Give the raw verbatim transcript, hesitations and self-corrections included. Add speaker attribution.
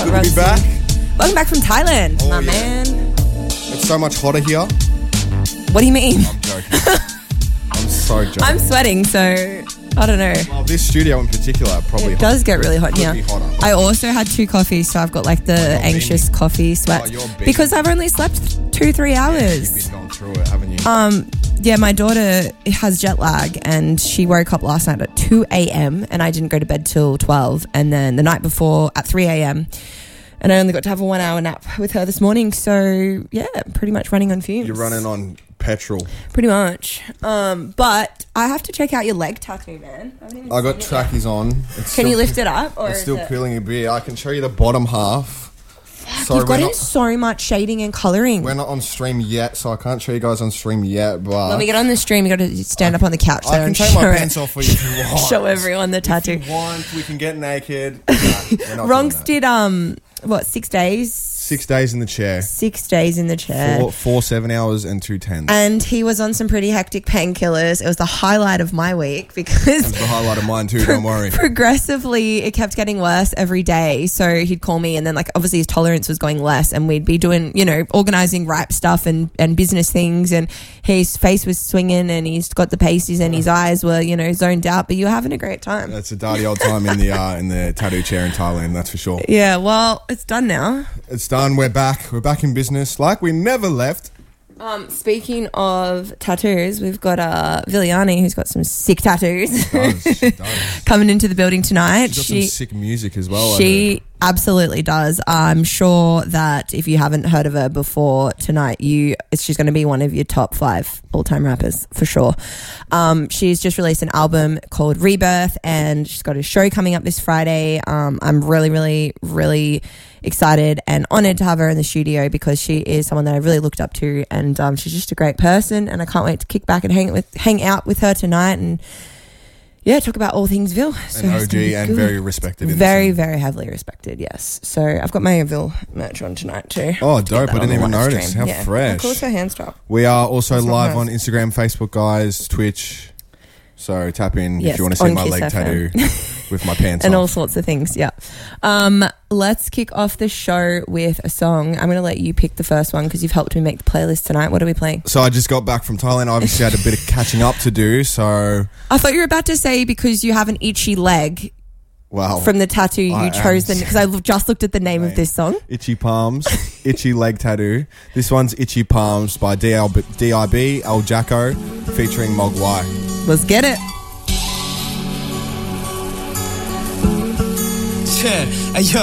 Speaker 1: to
Speaker 2: Roxy.
Speaker 1: be back.
Speaker 2: Welcome back from Thailand,
Speaker 1: Oh,
Speaker 2: my
Speaker 1: yeah.
Speaker 2: man.
Speaker 1: It's so much hotter here.
Speaker 2: What do you mean?
Speaker 1: I'm joking. I'm so joking.
Speaker 2: I'm sweating, so I don't know.
Speaker 1: Well, this studio in particular probably
Speaker 2: It does get really hot
Speaker 1: could
Speaker 2: here.
Speaker 1: be hotter.
Speaker 2: I also had two coffees, so I've got like the
Speaker 1: you're
Speaker 2: anxious
Speaker 1: beaming.
Speaker 2: coffee sweat
Speaker 1: Oh, you're beaming.
Speaker 2: because I've only slept two, three
Speaker 1: You've
Speaker 2: hours.
Speaker 1: been going through it, haven't you?
Speaker 2: Um, yeah, my daughter has jet lag and she woke up last night at two a.m. and I didn't go to bed till twelve, and then the night before at three a.m. and I only got to have a one hour nap with her this morning. So yeah, pretty much running on fumes.
Speaker 1: You're running on petrol.
Speaker 2: Pretty much. Um, but I have to check out your leg tattoo, man. I, haven't even
Speaker 1: I got
Speaker 2: seen it yet.
Speaker 1: trackies on. It's
Speaker 2: Can
Speaker 1: still,
Speaker 2: you lift it up? Or
Speaker 1: It's
Speaker 2: is
Speaker 1: still
Speaker 2: it...
Speaker 1: peeling a bit. I can show you the bottom half. Sorry,
Speaker 2: You've got
Speaker 1: we're
Speaker 2: in
Speaker 1: not,
Speaker 2: so much shading and colouring.
Speaker 1: we're not on stream yet, so I can't show you guys on stream yet. But
Speaker 2: When we get on the stream, you got to stand up on the couch
Speaker 1: I
Speaker 2: there
Speaker 1: can
Speaker 2: and
Speaker 1: take
Speaker 2: show
Speaker 1: my
Speaker 2: it.
Speaker 1: pants off for you if you want.
Speaker 2: Show everyone the tattoo.
Speaker 1: If you want, we can get naked. Nah, we're not
Speaker 2: Ronks
Speaker 1: doing that.
Speaker 2: did um what six days?
Speaker 1: Six days in the chair.
Speaker 2: Six days in the chair.
Speaker 1: Four, four seven hours and two tens.
Speaker 2: And he was on some pretty hectic painkillers. It was the highlight of my week because
Speaker 1: It's the highlight of mine too, don't worry.
Speaker 2: progressively it kept getting worse every day. So he'd call me and then like obviously his tolerance was going less and we'd be doing, you know, organising ripe stuff and, and business things, and his face was swinging and he's got the pasties and his eyes were, you know, zoned out, but you were having a great time.
Speaker 1: That's a dirty old time in the uh, in the tattoo chair in Thailand, that's for sure.
Speaker 2: Yeah, well, it's done now.
Speaker 1: It's done, we're back. We're back in business like we never left.
Speaker 2: Um, speaking of tattoos, we've got uh, Viliani, who's got some sick tattoos
Speaker 1: Does, she does.
Speaker 2: coming into the building tonight.
Speaker 1: She's got some sick music as well. I
Speaker 2: She
Speaker 1: heard.
Speaker 2: absolutely does. I'm sure that if you haven't heard of her before tonight, you it's, she's going to be one of your top five all-time rappers for sure. Um, she's just released an album called Rebirth, and she's got a show coming up this Friday. Um, I'm really, really, really excited and honoured to have her in the studio because she is someone that I really looked up to, and um, she's just a great person. And I can't wait to kick back and hang with hang out with her tonight and. Yeah, talk about all things Vil. So
Speaker 1: An
Speaker 2: it's
Speaker 1: O
Speaker 2: gonna
Speaker 1: G
Speaker 2: be
Speaker 1: and
Speaker 2: good.
Speaker 1: very respected. in the
Speaker 2: Very,
Speaker 1: scene.
Speaker 2: very heavily respected, yes. So I've got my Vil merch on tonight too.
Speaker 1: Oh,
Speaker 2: Get
Speaker 1: dope.
Speaker 2: that
Speaker 1: I
Speaker 2: on
Speaker 1: didn't
Speaker 2: the
Speaker 1: even
Speaker 2: live
Speaker 1: notice.
Speaker 2: stream.
Speaker 1: How
Speaker 2: Yeah.
Speaker 1: fresh.
Speaker 2: How cool is her hand strap?
Speaker 1: We are also
Speaker 2: That's not
Speaker 1: live
Speaker 2: nice.
Speaker 1: on Instagram, Facebook, guys, Twitch. So tap in
Speaker 2: Yes,
Speaker 1: if you want to see
Speaker 2: on
Speaker 1: my
Speaker 2: Kiss
Speaker 1: leg
Speaker 2: F M.
Speaker 1: tattoo with my pants
Speaker 2: And all
Speaker 1: off.
Speaker 2: sorts of things, yeah. Um, let's kick off the show with a song. I'm going to let you pick the first one because you've helped me make the playlist tonight. What are we playing?
Speaker 1: So I just got back from Thailand. I obviously had a bit of catching up to do. So,
Speaker 2: I thought you were about to say because you have an itchy leg
Speaker 1: well.
Speaker 2: from the tattoo you
Speaker 1: I
Speaker 2: chose
Speaker 1: am
Speaker 2: the because I just looked at the name of
Speaker 1: Mate.
Speaker 2: this song.
Speaker 1: Itchy Palms, Itchy Leg Tattoo. This one's Itchy Palms by D L B, D I B, El Jacko, featuring Mogwai.
Speaker 2: Let's get it.
Speaker 3: Yeah, hey, yo.